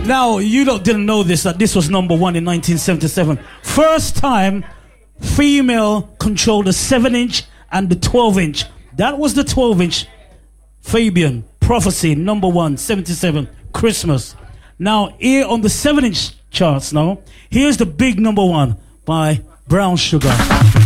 Now, you lot didn't know this, that this was number one in 1977. First time female controlled the 7-inch and the 12-inch. That was the 12-inch. Fabian, Prophecy, number one, 77, Christmas. Now, here on the 7-inch charts now, here's the big number one by Brown Sugar.